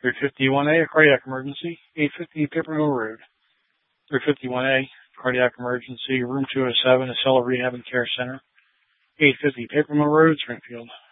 351A, a cardiac emergency. 850 Paper Mill Road. 351A, cardiac emergency. Room 207, Acela Rehab and Care Center. 850 Paper Mill Road, Springfield.